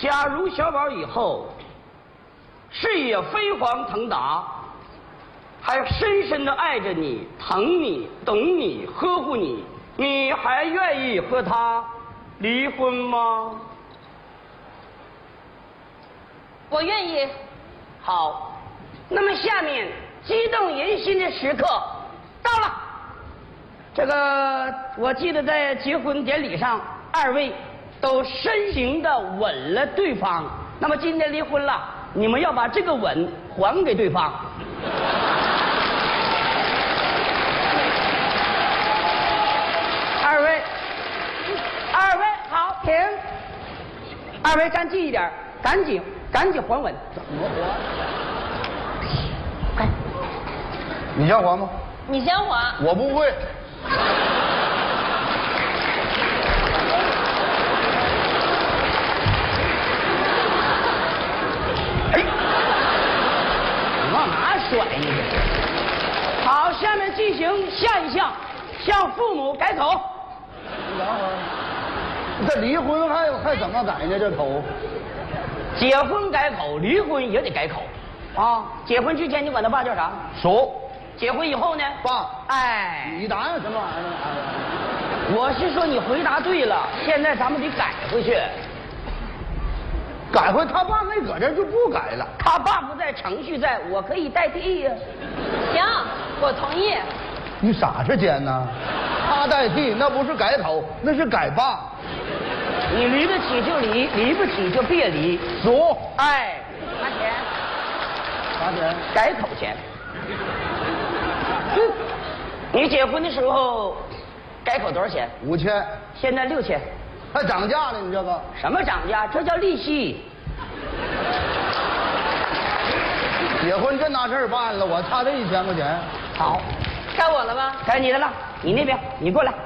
假如小宝以后事业飞黄腾达，还深深的爱着你、疼你、懂你、呵护你，你还愿意和他离婚吗？ 我愿意。 好，那么下面激动人心的时刻到了。这个我记得在结婚典礼上，二位都深情的吻了对方。那么今天离婚了，你们要把这个吻还给对方。二位好，停。二位站近一点，赶紧还吻。 怎么还？你先还吗？ 你先还。 我不会。 哎，你往哪甩你？好，下面进行下一项，向父母改口。 你等会儿，这离婚还怎么改呢？这口？ 结婚改口，离婚也得改口。啊，结婚之前你管他爸叫啥？ 叔。 结婚以后呢？ 爸。 哎， 你答应什么玩意儿呢？ 我是说你回答对了，现在咱们得改回去。 改回他爸没搁这就不改了。 他爸不在，程序在，我可以代替呀。 行，我同意。 你傻是奸呐？他代替那不是改口，那是改爸。 你离得起就离，离不起就别离。 叔。 哎，拿钱。 啥钱？ 改口钱。你结婚的时候改口多少钱 ？5000。 现在6000。 还涨价了，你这个？ 什么涨价？这叫利息。 结婚真拿事儿办了，我差这1000块钱。 好， 该我了吧？ 该你的了，你那边，你过来。